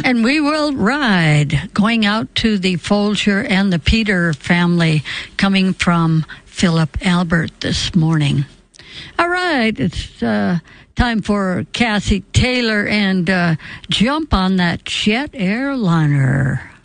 And we will ride, going out to the Folger and the Peter family, coming from Philip Albert this morning. All right, it's time for Cassie Taylor and Jump on That Jet Airliner.